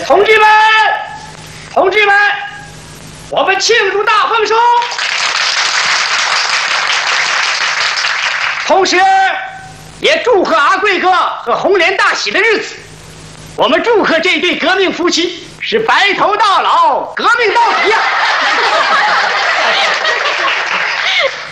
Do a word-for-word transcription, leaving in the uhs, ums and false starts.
同志们，同志们，我们庆祝大丰收，同时也祝贺阿贵哥和红莲大喜的日子。我们祝贺这对革命夫妻是白头到老，革命到底呀！